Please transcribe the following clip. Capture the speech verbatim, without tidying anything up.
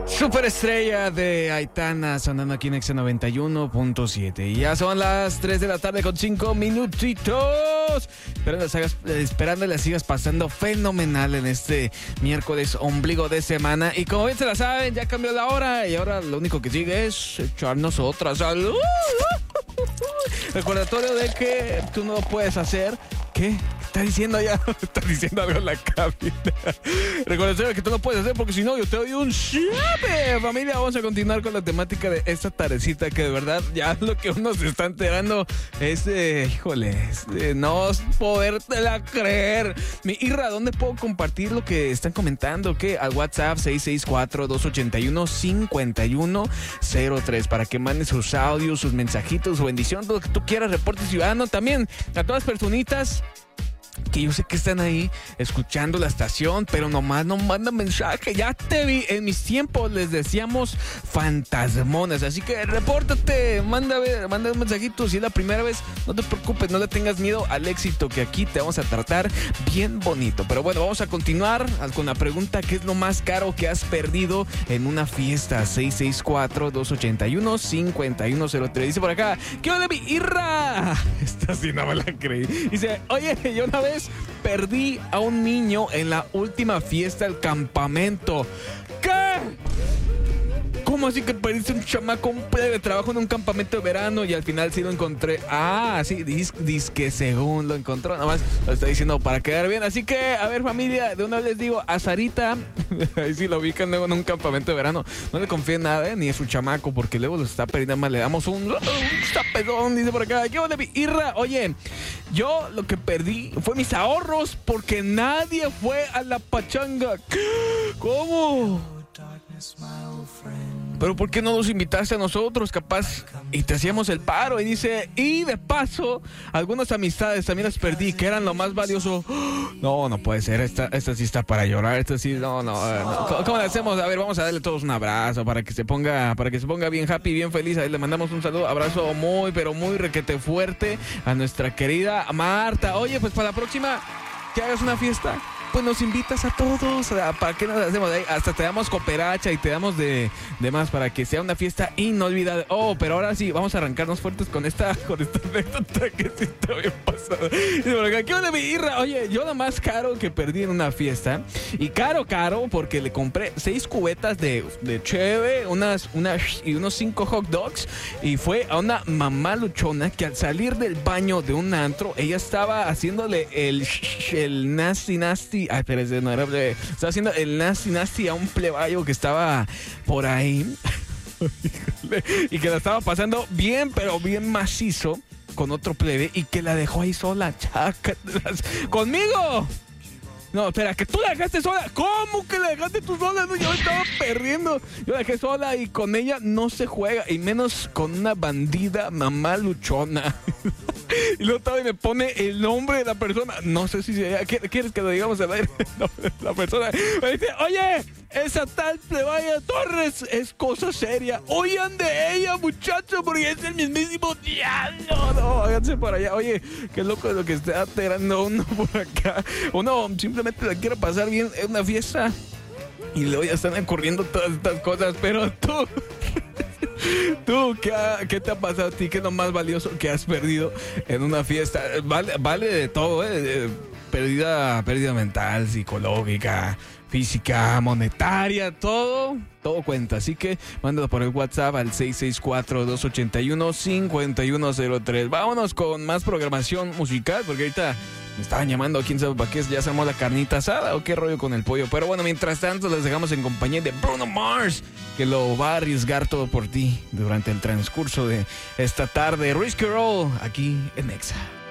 Superestrella de Aitana sonando aquí en Exa noventa y uno punto siete. Y ya son las tres de la tarde con cinco minutitos. Esperando las, hagas, esperando las sigas pasando fenomenal en este miércoles ombligo de semana. Y como bien se la saben, ya cambió la hora y ahora lo único que sigue es echarnos otra salud. Recordatorio de que tú no lo puedes hacer. ¿Qué? Está diciendo ya, está diciendo algo en la cabina. Recuerda que tú no puedes hacer porque si no yo te doy un chape. Familia, vamos a continuar con la temática de esta tardecita que de verdad ya lo que uno se está enterando es de, híjole, es de no podértela creer. Mi Irra, ¿dónde puedo compartir lo que están comentando? ¿Qué? Al WhatsApp seis seis cuatro, dos ocho uno, cinco uno cero tres para que mandes sus audios, sus mensajitos, su bendición, todo lo que tú quieras, reporte ciudadano. También a todas las personitas que yo sé que están ahí escuchando la estación, pero nomás no mandan mensaje. Ya te vi, en mis tiempos les decíamos fantasmones, así que repórtate, manda, manda un mensajito. Si es la primera vez, no te preocupes, no le tengas miedo al éxito, que aquí te vamos a tratar bien bonito. Pero bueno, vamos a continuar con la pregunta: ¿qué es lo más caro que has perdido en una fiesta? seis seis cuatro, dos ocho uno, cinco uno cero tres. Dice por acá: ¿qué onda, mi Irra? Esta sí no me la creí. Dice: oye, yo una vez perdí a un niño en la última fiesta del campamento. ¿Qué? ¿Cómo así que perdiste un chamaco, un plebe? Trabajo en un campamento de verano y al final sí lo encontré. Ah, sí, dice dis que según lo encontró, nada más lo está diciendo para quedar bien. Así que, a ver, familia, de una vez les digo, a Sarita, ahí sí lo ubican luego en un campamento de verano, no le confíen nada, ¿eh? Ni a su chamaco, porque luego lo está perdiendo más, le damos un, un tapedón, dice por acá. ¿Qué onda, mi Irra? Oye, yo lo que perdí fue mis ahorros porque nadie fue a la pachanga. ¿Cómo? Pero ¿por qué no nos invitaste a nosotros, capaz? Y te hacíamos el paro. Y dice, y de paso, algunas amistades también las perdí, que eran lo más valioso. No, no puede ser, esta, esta sí está para llorar, esta sí, no, no, no. ¿Cómo, ¿Cómo le hacemos? A ver, vamos a darle todos un abrazo para que se ponga, para que se ponga bien happy, bien feliz. Ahí le mandamos un saludo, abrazo muy, pero muy requete fuerte a nuestra querida Marta. Oye, pues para la próxima que hagas una fiesta, pues nos invitas a todos. ¿Para qué nos hacemos? Hasta te damos cooperacha y te damos de, de más para que sea una fiesta inolvidable. Oh, pero ahora sí, vamos a arrancarnos fuertes con esta con esta anécdota que sí está bien pasada. ¿Qué onda, mi Irra? Oye, yo lo más caro que perdí en una fiesta, y caro, caro, porque le compré seis cubetas de, de cheve, unas, unas, y unos cinco hot dogs, y fue a una mamá luchona que al salir del baño de un antro, ella estaba haciéndole el, el nasty nasty. Ay, pero ese no era plebe. Estaba haciendo el nasty nasty a un plebayo que estaba por ahí y que la estaba pasando bien, pero bien macizo con otro plebe, y que la dejó ahí sola. Chaca, conmigo. No, espera, que tú la dejaste sola. ¿Cómo que la dejaste tú sola? No, yo estaba perdiendo. Yo la dejé sola y con ella no se juega, y menos con una bandida mamá luchona. Y luego todavía me pone el nombre de la persona. No sé si se... ¿Quieres que lo digamos al aire? No, la persona me dice, oye, esa tal plebaya Torres es cosa seria. Oigan de ella, muchachos, porque es el mismísimo diablo. No, háganse por allá. Oye, qué loco es lo que está alterando uno por acá. Uno simplemente la quiere pasar bien en una fiesta y luego ya están ocurriendo todas estas cosas. Pero tú... ¿Tú qué, qué te ha pasado a ti? ¿Qué es lo más valioso que has perdido en una fiesta? Vale, vale de todo, ¿eh? Pérdida, pérdida mental, psicológica, física, monetaria, todo, todo cuenta. Así que mándalo por el WhatsApp al seis seis cuatro, dos ocho uno, cinco uno cero tres. Vámonos con más programación musical, porque ahorita me estaban llamando, quién sabe para qué, ya se armó la carnita asada o qué rollo con el pollo. Pero bueno, mientras tanto les dejamos en compañía de Bruno Mars, que lo va a arriesgar todo por ti durante el transcurso de esta tarde. Risky Roll, aquí en Exa.